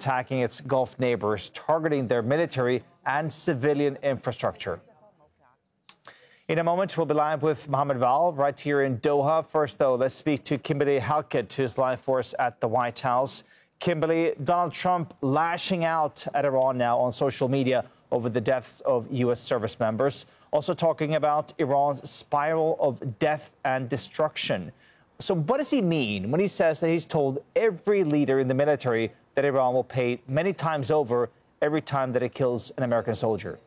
attacking its Gulf neighbors, targeting their military and civilian infrastructure. In a moment, we'll be live with Mohammed Val right here in Doha. First, though, let's speak to Kimberly Halkett, who's live for us at the White House. Kimberly, Donald Trump lashing out at Iran now on social media over the deaths of U.S. service members, also talking about Iran's spiral of death and destruction. So what does he mean when he says that he's told every leader in the military that Iran will pay many times over every time that it kills an American soldier?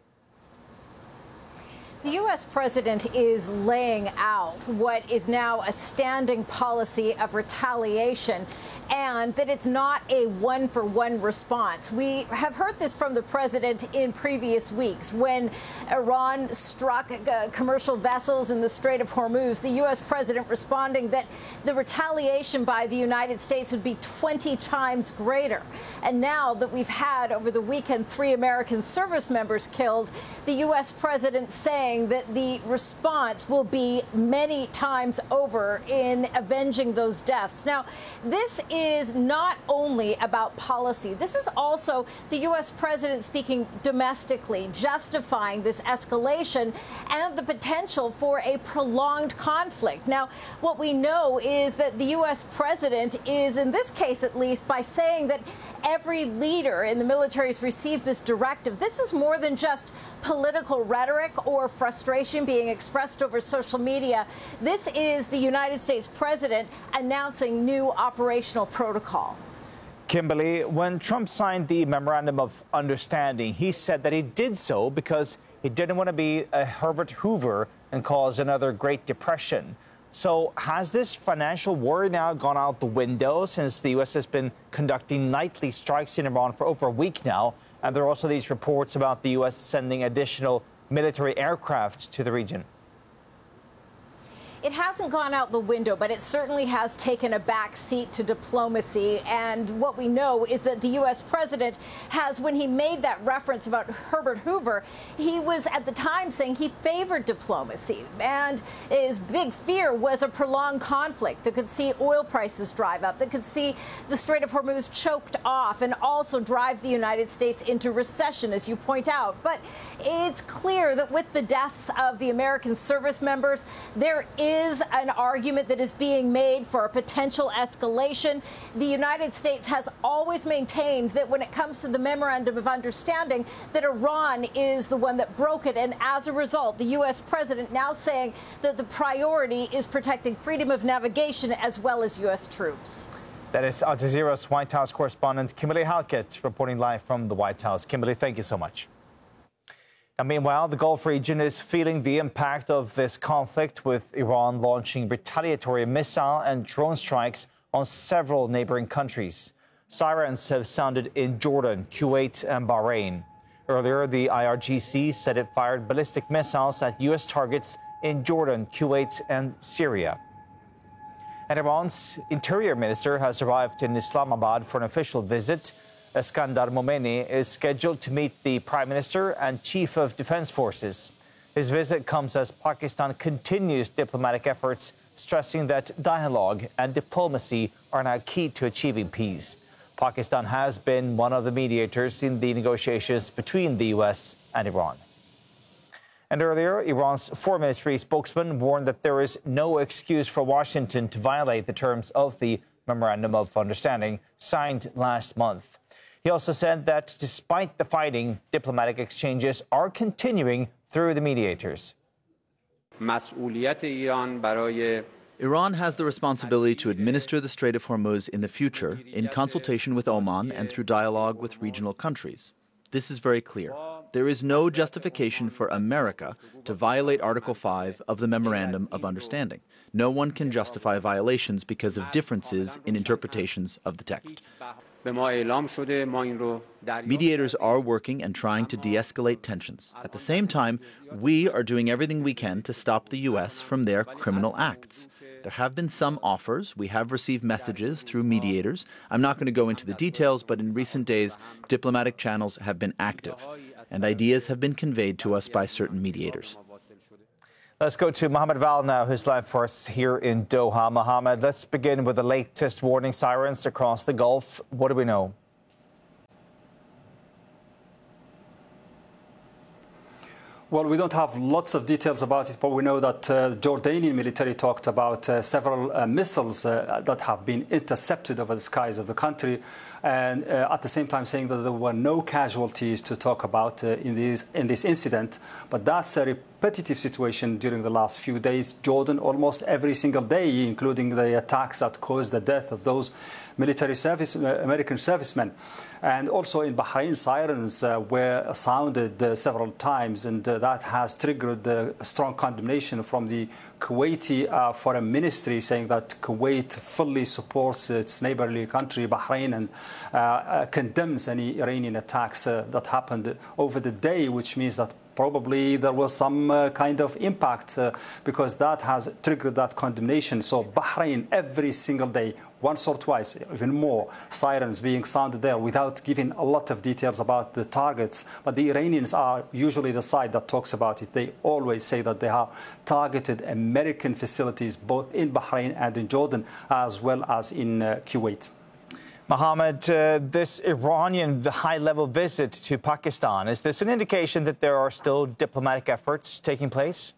The U.S. president is laying out what is now a standing policy of retaliation, and that it's not a one-for-one response. We have heard this from the president in previous weeks. When Iran struck commercial vessels in the Strait of Hormuz, the U.S. president responding that the retaliation by the United States would be 20 times greater. And now that we've had over the weekend 3 American service members killed, the U.S. president saying that the response will be many times over in avenging those deaths. Now, this is not only about policy. This is also the U.S. president speaking domestically, justifying this escalation and the potential for a prolonged conflict. Now, what we know is that the U.S. president is, in this case at least, by saying that every leader in the military has received this directive. This is more than just political rhetoric or frustration being expressed over social media. This is the United States president announcing new operational protocol. Kimberly, when Trump signed the Memorandum of Understanding, he said that he did so because he didn't want to be a Herbert Hoover and cause another Great Depression. So has this financial war now gone out the window since the U.S. has been conducting nightly strikes in Iran for over a week now? And there are also these reports about the U.S. sending additional military aircraft to the region. It hasn't gone out the window, but it certainly has taken a back seat to diplomacy. And what we know is that the U.S. president has, when he made that reference about Herbert Hoover, he was at the time saying he favored diplomacy. And his big fear was a prolonged conflict that could see oil prices drive up, that could see the Strait of Hormuz choked off and also drive the United States into recession, as you point out. But it's clear that with the deaths of the American service members, there is an argument that is being made for a potential escalation. The United States has always maintained that when it comes to the Memorandum of Understanding, that Iran is the one that broke it. And as a result, the U.S. president now saying that the priority is protecting freedom of navigation as well as U.S. troops. That is Al Jazeera's White House correspondent Kimberly Halkett reporting live from the White House. Kimberly, thank you so much. Now, meanwhile, the Gulf region is feeling the impact of this conflict, with Iran launching retaliatory missile and drone strikes on several neighboring countries. Sirens have sounded in Jordan, Kuwait, and Bahrain. Earlier, the IRGC said it fired ballistic missiles at U.S. targets in Jordan, Kuwait, and Syria. And Iran's interior minister has arrived in Islamabad for an official visit. Eskandar Momeni is scheduled to meet the Prime Minister and Chief of Defense Forces. His visit comes as Pakistan continues diplomatic efforts, stressing that dialogue and diplomacy are now key to achieving peace. Pakistan has been one of the mediators in the negotiations between the U.S. and Iran. And earlier, Iran's foreign ministry spokesman warned that there is no excuse for Washington to violate the terms of the Memorandum of Understanding signed last month. He also said that despite the fighting, diplomatic exchanges are continuing through the mediators. Iran has the responsibility to administer the Strait of Hormuz in the future in consultation with Oman and through dialogue with regional countries. This is very clear. There is no justification for America to violate Article 5 of the Memorandum of Understanding. No one can justify violations because of differences in interpretations of the text. Mediators are working and trying to de-escalate tensions. At the same time, we are doing everything we can to stop the U.S. from their criminal acts. There have been some offers. We have received messages through mediators. I'm not going to go into the details, but in recent days, diplomatic channels have been active, and ideas have been conveyed to us by certain mediators. Let's go to Mohammed Val now, who's live for us here in Doha. Mohammed, let's begin with the latest warning sirens across the Gulf. What do we know? Well, we don't have lots of details about it, but we know that Jordanian military talked about several missiles that have been intercepted over the skies of the country, and at the same time saying that there were no casualties to talk about in this incident. But that's a repetitive situation during the last few days. Jordan, almost every single day, including the attacks that caused the death of those American servicemen. And also in Bahrain, sirens were sounded several times, and that has triggered a strong condemnation from the Kuwaiti Foreign Ministry, saying that Kuwait fully supports its neighborly country, Bahrain, and condemns any Iranian attacks that happened over the day, which means that probably there was some kind of impact because that has triggered that condemnation. So Bahrain, every single day, once or twice, even more, sirens being sounded there without giving a lot of details about the targets. But the Iranians are usually the side that talks about it. They always say that they have targeted American facilities both in Bahrain and in Jordan, as well as in Kuwait. Mohammed, this Iranian high-level visit to Pakistan, is this an indication that there are still diplomatic efforts taking place?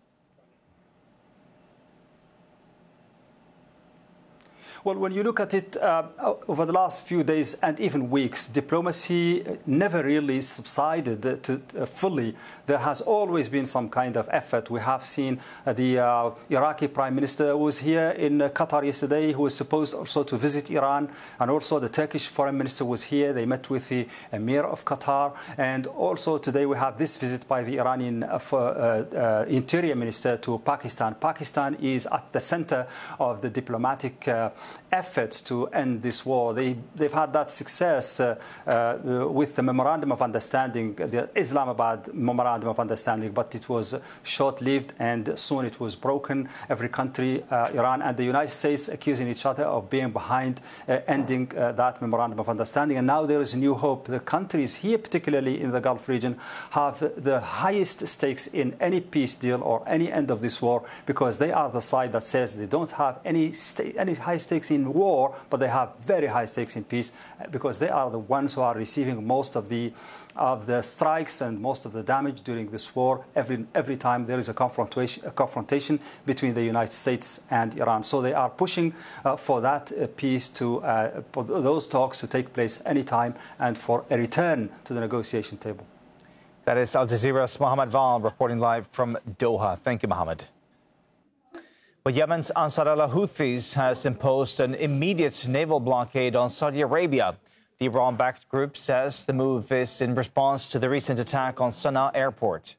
Well, when you look at it over the last few days and even weeks, diplomacy never really subsided fully. There has always been some kind of effort. We have seen the Iraqi Prime Minister was here in Qatar yesterday, who was supposed also to visit Iran. And also the Turkish Foreign Minister was here. They met with the Emir of Qatar. And also today we have this visit by the Iranian Interior Minister to Pakistan. Pakistan is at the center of the diplomatic efforts to end this war. They've had that success with the Memorandum of Understanding, the Islamabad Memorandum of Understanding, but it was short-lived and soon it was broken. Every country, Iran and the United States, accusing each other of being behind ending that Memorandum of Understanding. And now there is a new hope. The countries here, particularly in the Gulf region, have the highest stakes in any peace deal or any end of this war, because they are the side that says they don't have any high stakes in war, but they have very high stakes in peace, because they are the ones who are receiving most of the strikes and most of the damage during this war. Every time there is a confrontation between the United States and Iran. So they are pushing for that peace for those talks to take place anytime and for a return to the negotiation table. That is Al Jazeera's Mohammed Val reporting live from Doha. Thank you, Mohammed. Well, Yemen's Ansar Allah Houthis has imposed an immediate naval blockade on Saudi Arabia. The Iran-backed group says the move is in response to the recent attack on Sana'a airport.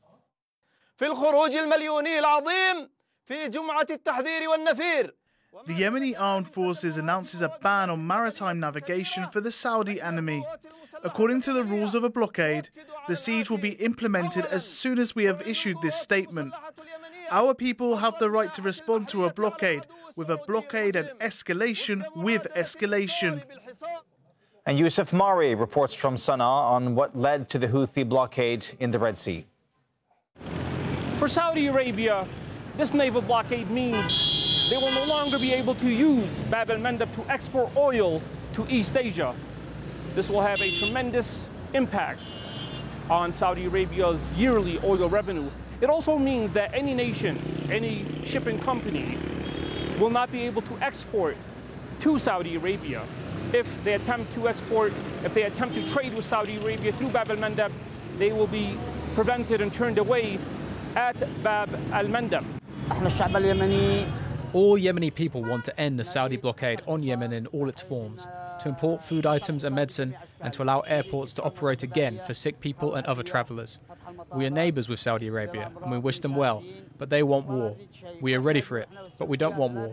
The Yemeni armed forces announces a ban on maritime navigation for the Saudi enemy. According to the rules of a blockade, the siege will be implemented as soon as we have issued this statement. Our people have the right to respond to a blockade with a blockade and escalation with escalation. And Youssef Mari reports from Sana'a on what led to the Houthi blockade in the Red Sea. For Saudi Arabia, this naval blockade means they will no longer be able to use Bab el-Mandab to export oil to East Asia. This will have a tremendous impact on Saudi Arabia's yearly oil revenue. It also means that any nation, any shipping company will not be able to export to Saudi Arabia. If they attempt to trade with Saudi Arabia through Bab el-Mandab, they will be prevented and turned away at Bab el-Mandab. All Yemeni people want to end the Saudi blockade on Yemen in all its forms, to import food items and medicine, and to allow airports to operate again for sick people and other travellers. We are neighbours with Saudi Arabia, and we wish them well, but they want war. We are ready for it, but we don't want war.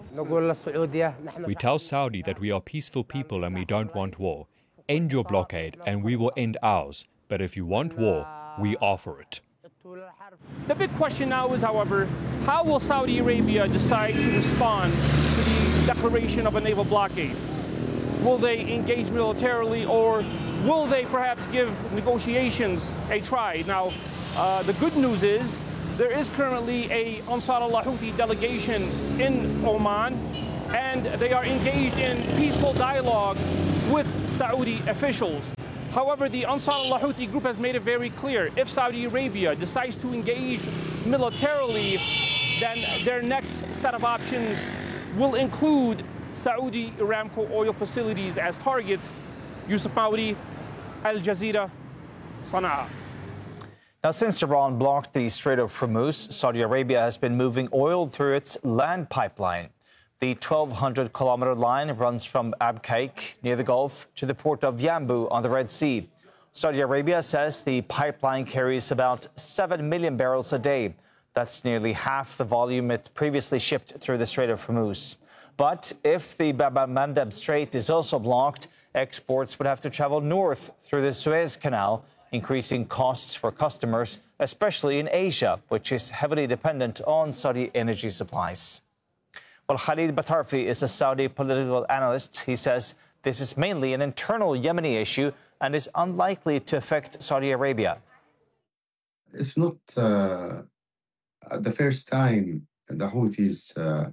We tell Saudi that we are peaceful people and we don't want war. End your blockade and we will end ours. But if you want war, we offer it. The big question now is, however, how will Saudi Arabia decide to respond to the declaration of a naval blockade? Will they engage militarily, or will they perhaps give negotiations a try? Now, the good news is there is currently a Ansar Allah Houthi delegation in Oman, and they are engaged in peaceful dialogue with Saudi officials. However, the Ansar Allah Houthi group has made it very clear, if Saudi Arabia decides to engage militarily, then their next set of options will include Saudi Aramco oil facilities as targets. Yusuf Maudi, Al Jazeera, Sana'a. Now, since Iran blocked the Strait of Hormuz, Saudi Arabia has been moving oil through its land pipeline. The 1,200-kilometer line runs from Abqaiq, near the Gulf, to the port of Yanbu on the Red Sea. Saudi Arabia says the pipeline carries about 7 million barrels a day. That's nearly half the volume it previously shipped through the Strait of Hormuz. But if the Bab al-Mandab Strait is also blocked, exports would have to travel north through the Suez Canal, increasing costs for customers, especially in Asia, which is heavily dependent on Saudi energy supplies. Well, Khalid Batarfi is a Saudi political analyst. He says this is mainly an internal Yemeni issue and is unlikely to affect Saudi Arabia. It's not the first time the Houthis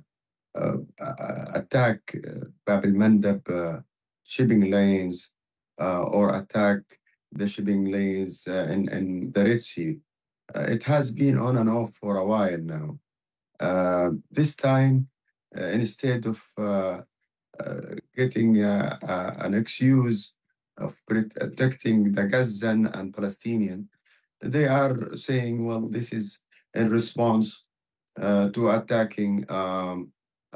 attack Bab al-Mandab shipping lanes or attack the shipping lanes in the Red Sea. It has been on and off for a while now. This time, instead of getting an excuse of protecting the Gazan and Palestinian, they are saying, well, this is in response to attacking the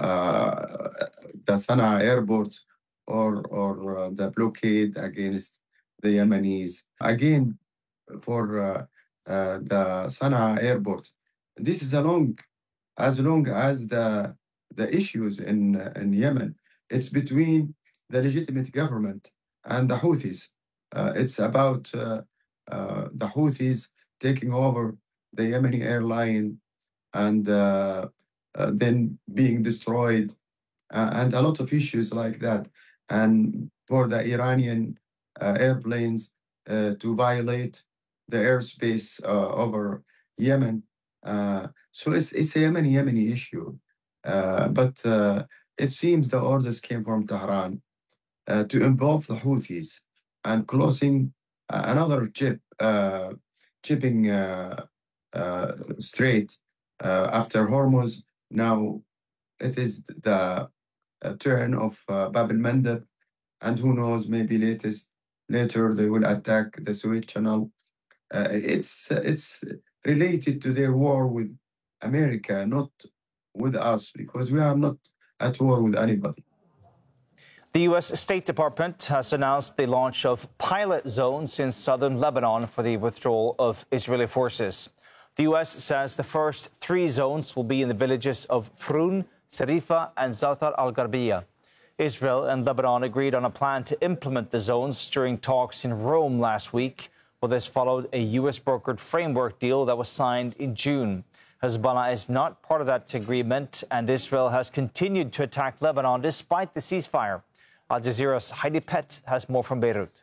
Sana'a airport or the blockade against the Yemenis. Again, for the Sana'a airport, this is as long as the issues in Yemen. It's between the legitimate government and the Houthis. It's about the Houthis taking over the Yemeni airline and then being destroyed, and a lot of issues like that. And for the Iranian airplanes to violate the airspace over Yemen. So it's a Yemeni issue. But it seems the orders came from Tehran to involve the Houthis and closing another shipping strait after Hormuz. Now it is the turn of Bab al-Mandab, and who knows, maybe later they will attack the Suez Canal. It's related to their war with America, not with us, because we are not at war with anybody. The U.S. State Department has announced the launch of pilot zones in southern Lebanon for the withdrawal of Israeli forces. The U.S. says the first 3 zones will be in the villages of Frun, Serifa, and Za'atar al-Gharbiyya. Israel and Lebanon agreed on a plan to implement the zones during talks in Rome last week. Well, this followed a U.S.-brokered framework deal that was signed in June. Hezbollah is not part of that agreement, and Israel has continued to attack Lebanon despite the ceasefire. Al Jazeera's Heidi Pett has more from Beirut.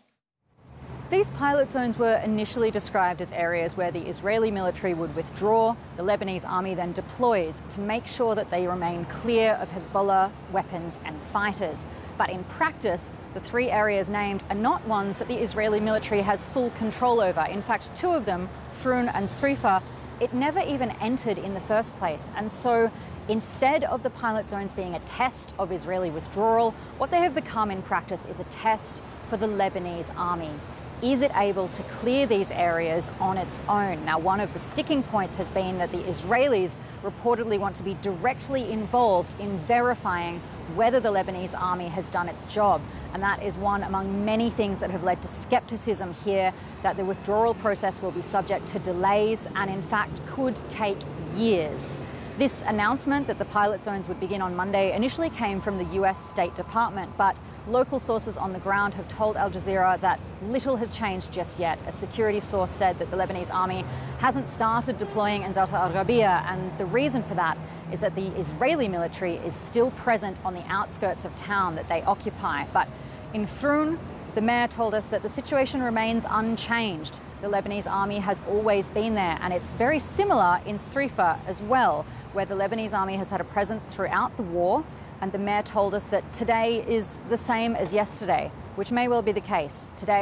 These pilot zones were initially described as areas where the Israeli military would withdraw. The Lebanese army then deploys to make sure that they remain clear of Hezbollah weapons and fighters. But in practice, the 3 areas named are not ones that the Israeli military has full control over. In fact, 2 of them, Frun and Serifa, it never even entered in the first place. And so instead of the pilot zones being a test of Israeli withdrawal, what they have become in practice is a test for the Lebanese army. Is it able to clear these areas on its own? Now, one of the sticking points has been that the Israelis reportedly want to be directly involved in verifying whether the Lebanese army has done its job. And that is one among many things that have led to skepticism here, that the withdrawal process will be subject to delays and, in fact, could take years. This announcement that the pilot zones would begin on Monday initially came from the US State Department, but local sources on the ground have told Al Jazeera that little has changed just yet. A security source said that the Lebanese army hasn't started deploying in Za'atar al-Gharbiyya, and the reason for that is that the Israeli military is still present on the outskirts of town that they occupy. But in Frun, the mayor told us that the situation remains unchanged. The Lebanese army has always been there, and it's very similar in Serifa as well, where the Lebanese army has had a presence throughout the war. And the mayor told us that today is the same as yesterday, which may well be the case. Today